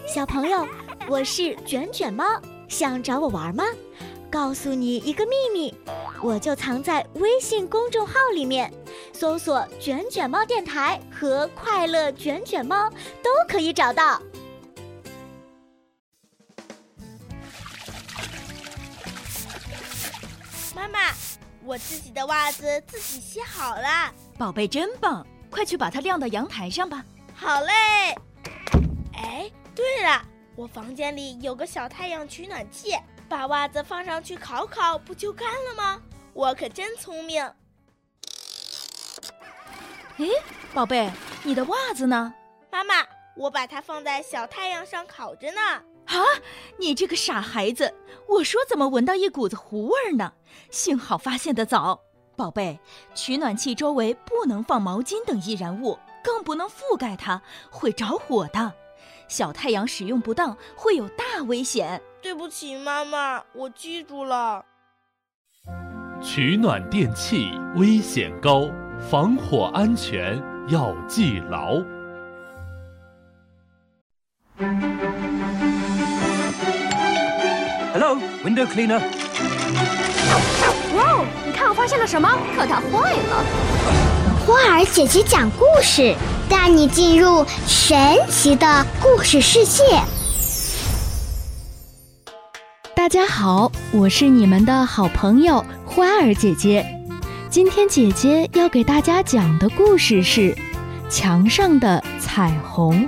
小朋友，我是卷卷猫，想找我玩吗？告诉你一个秘密，我就藏在微信公众号里面，搜索“卷卷猫电台”和“快乐卷卷猫”都可以找到。 妈妈，我自己的袜子自己洗好了。 宝贝真棒，快去把它晾到阳台上吧。 好嘞。哎，对了，我房间里有个小太阳取暖器，把袜子放上去烤烤，不就干了吗？我可真聪明。 诶，宝贝，你的袜子呢？ 妈妈，我把它放在小太阳上烤着呢。 啊，你这个傻孩子，我说怎么闻到一股子糊味儿呢？幸好发现得早。宝贝，取暖器周围不能放毛巾等易燃物，更不能覆盖它，会着火的。小太阳使用不当会有大危险。 对不起妈妈，我记住了。 取暖电器危险高，防火安全要记牢。 Hello, window cleaner. 哇哦，你看我发现了什么？可它坏了。 花儿姐姐讲故事，带你进入神奇的故事世界。 大家好，我是你们的好朋友花儿姐姐。今天姐姐要给大家讲的故事是《墙上的彩虹》。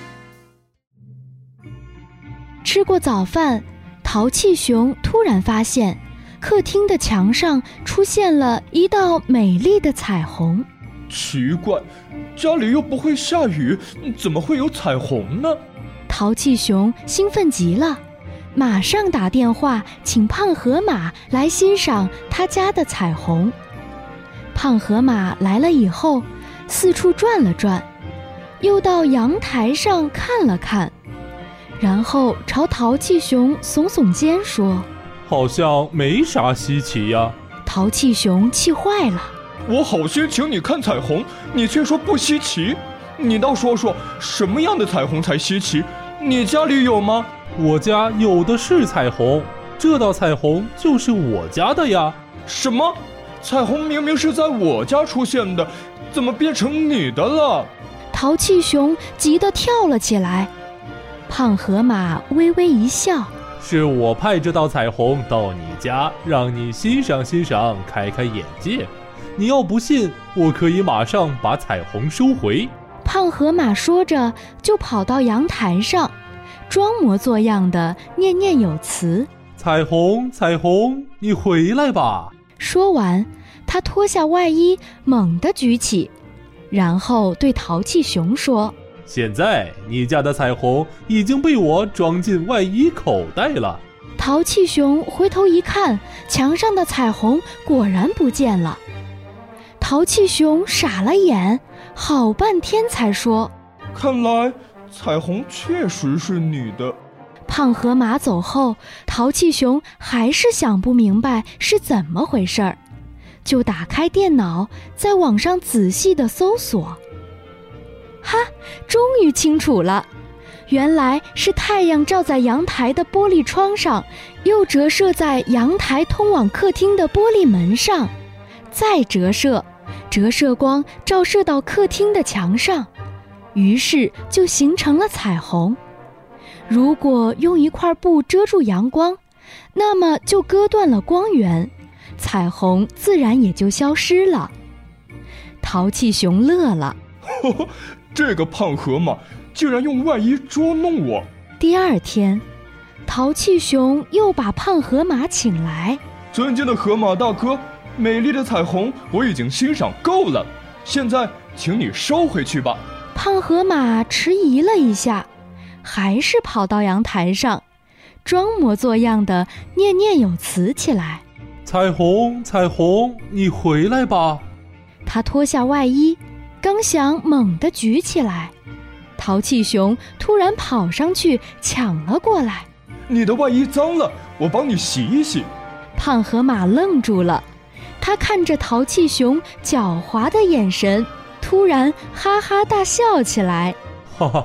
吃过早饭，淘气熊突然发现客厅的墙上出现了一道美丽的彩虹。 奇怪，家里又不会下雨，怎么会有彩虹呢？ 淘气熊兴奋极了，马上打电话请胖河马来欣赏他家的彩虹。胖河马来了以后，四处转了转，又到阳台上看了看，然后朝淘气熊耸耸肩说： 好像没啥稀奇呀。 淘气熊气坏了， 我好心请你看彩虹，你却说不稀奇。你倒说说，什么样的彩虹才稀奇？你家里有吗？ 我家有的是彩虹，这道彩虹就是我家的呀。 什么？彩虹明明是在我家出现的，怎么变成你的了？ 淘气熊急得跳了起来。胖河马微微一笑： 是我派这道彩虹到你家，让你欣赏欣赏，开开眼界。你要不信，我可以马上把彩虹收回。 胖河马说着就跑到阳台上，装模作样的念念有词： 彩虹彩虹，你回来吧。 说完，他脱下外衣猛地举起，然后对淘气熊说： 现在你家的彩虹已经被我装进外衣口袋了。 淘气熊回头一看，墙上的彩虹果然不见了。淘气熊傻了眼，好半天才说： 看来彩虹确实是你的。 胖河马走后，淘气熊还是想不明白是怎么回事儿，就打开电脑，在网上仔细地搜索。哈，终于清楚了，原来是太阳照在阳台的玻璃窗上，又折射在阳台通往客厅的玻璃门上，再折射，折射光照射到客厅的墙上，于是就形成了彩虹。如果用一块布遮住阳光，那么就割断了光源，彩虹自然也就消失了。淘气熊乐了， 这个胖河马竟然用外衣捉弄我。 第二天，淘气熊又把胖河马请来。 尊敬的河马大哥，美丽的彩虹我已经欣赏够了，现在请你收回去吧。 胖河马迟疑了一下，还是跑到阳台上，装模作样的念念有词起来： 彩虹彩虹，你回来吧。 他脱下外衣，刚想猛地举起来，淘气熊突然跑上去抢了过来： 你的外衣脏了，我帮你洗一洗。 胖河马愣住了，他看着淘气熊狡猾的眼神，突然哈哈大笑起来。 哈哈，